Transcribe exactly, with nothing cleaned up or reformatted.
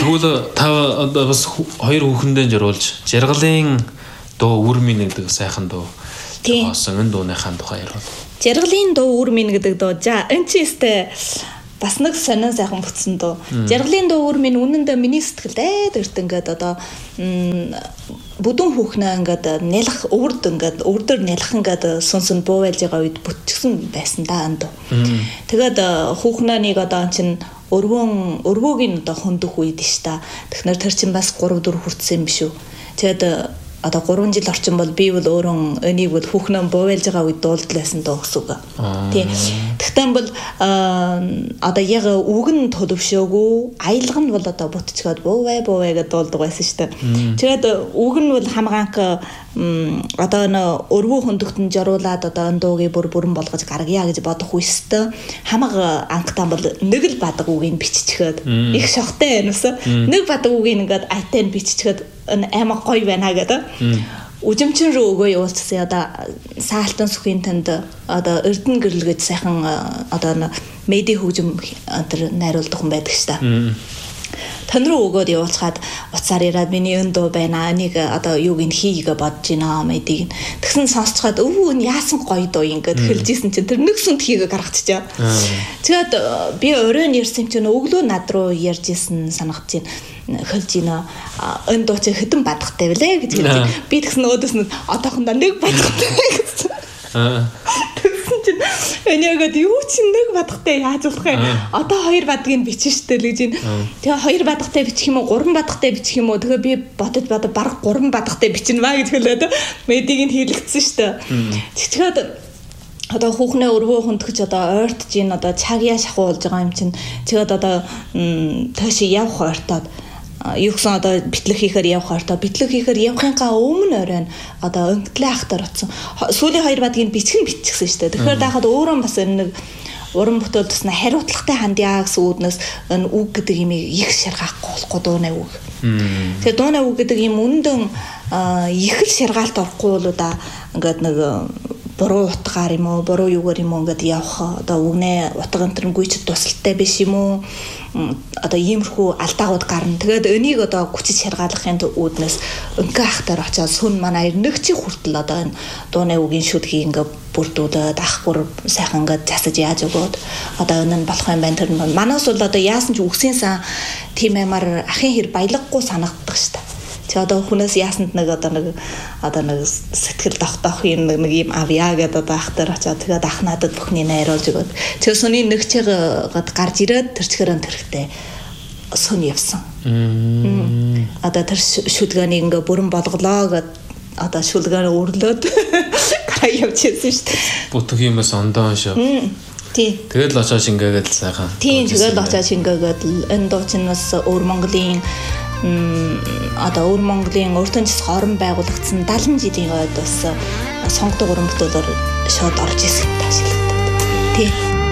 Тэгвэл та бас хоёр хүүхэндээ зориулж жаргалын дуу үр минь гэдэг сайхан дуу тоосон энэ дууныхаа тухай ярил. Жаргалын дуу үр минь гэдэг дуу. За энэ чи өстэй бас нэг сонин сайхан бүтсэн дуу. Жаргалын дуу үр минь үнэндээ миний сэтгэлд эрт ингээд одоо бүдүүн хүүхнээ ингээд нялх өвөрд ингээд өвдөр нялх ингээд сүнсэн буувайлж байгаа үед бүтчихсэн байсан да энэ дуу. Тэгээд хүүхнээ нэг одоо чинь өргөн өргөөгийн одоо хөндөх үед ш та. Тэгэхээр тэр чинь бас гурав дөрөв хүрсэн юм биш үү. Тэгээд одоо гурван жил орчин бол би бол өөрөө энийг бол хүүхнээ буувайлж байгаа үед дуулдлаасан дуу гэсэн үг. Тий. Тэгтээ бол одоо яг үг нь төлөвшөөгүй, аялга нь бол одоо бүтцгээд буувай буувай гэдээ дуулдаг байсан шүү дээ. Тэгээд үг нь бол хамгаанк одоо нөө өргөө хөндөгтөн жоруулаад одоо энэ дуугийн бүр бүрэн болгож гаргая гэж бодох үстэй хамаг анхтан бол нэг л бадаг үгийг биччихээд их шохтой юм уусаа. Нэг бадаг үгийг ингээд айтаа биччихээд аймаг гоё байна гэдэг. Үжимчин рүү өгөө явуулчихсан одоо саалтан сүхийн танд одоо эрдэнэ гэрэл гэж сайхан одоо медиа хөгжим тэр найруулдаг хүн байдаг ш та. Тань руу өгөөд явуулцгаад уцаар ираад миний өн дуу байна. Энийг одоо юуг ин хийгээ бодож байна мэдийг. Тэгсэн сонсцоход өвөө энэ яасан гоё дуу ингээд хэлжсэн чинь тэр нэг сүнт хийгээ гаргачихжаа. Тэгээд би оройн ярьсан чинь өглөө над руу ярьжсэн санагдаж байна. Хэлж байна. Энэ дуу чи хэдэн бадгатай вүлээ гэж хэлдэг. Би тэгсэн өөдөөс нь одоохондоо нэг бадгатай гэсэн. Аа. Энийгээд юу ч нэг бадгатай яаж болох вэ? Одоо хоёр бадгийг бичих штэ л гэж байна. Тэгээ хоёр бадгатай бичих юм уу, гурван бадгатай бичих юм уу? Тэгээ би бодож бодож баг гурван бадгатай бичнэ маа гэж хэлээд медийг нь хийлэгдсэн штэ. Тэгчгээд одоо хүүхнээ өргөө хөндгөж одоо ойртож ийн одоо цагья шахуулж байгаа юм чинь. Тэгээд одоо тоош явах ойртоод юу гэсэн одоо битлэг хийхээр явах ойртоо битлэг хийхээр явахынхаа өмнө оройн одоо өнгөтлөө ахтар утсан. Сүүлийн хоёр бадгийг бичгэн биччихсэн шүү дээ. Тэгэхээр даахад өөрөө бас нэг уран бүтээл тусна хариуцлагатай хандъя гэсэн үүднээс энэ үг гэдэг юм их шаргаахгүй болохгүй дуунаа үг. Тэгэхээр дуунаа үг гэдэг юм үнэндээ их л шаргаалт орохгүй бол да ингээд нэг буруу утгаар юм уу буруу юугаар юм уу ингээд явах одоо үгнээ утга энтернгүйч тусалтай биш юм уу одоо иймэрхүү алдаагууд гарна. Тэгээд энийг одоо хүчит шаргаалгахын үүднээс өнгө ахтар очоод сүн манай нэг чи хүртэл одоо энэ дууны үгийн шүдгийг ингээ бүрдүүлээд ахгүр сайхан ингээ засаж яаж өгөөд одоо энэ нь болох юм байна. Тэр манаас бол одоо яасан ч үгсийн сан тийм амар ахын хэр баялаггүй санагддаг шүү дээ. Чи одоо хүнээс яасанд нэг одоо нэг одоо нэг сэтгэл тогтоох юм нэг юм авьяа гэдэг одоо ахтар очоод тэгээд ах надад бүхний найруулж өгөөд чи сүний нэгчээд гарч ирээд тэр чигээрэн тэрхтээ сүн явсан. Одоо тэр шүлгээнийг ингээ бүрэн болголоо гэд одоо шүлгээр өрлөөд гараа явчихсан шүү дээ. Бүтэх юмс ондоо шүү. Тий. Тэгэл очоо шингээгээд сайхан. Тий, тэгэл очоо шингээгээд энэ дуучнаас өөр Монголын одоо өөр Монголын өртөн зас хорон байгуулагдсан даалан жилийн ойд бас сонгодог уран бүтээлээр шууд орж ирсэн таашилдаг. Тий.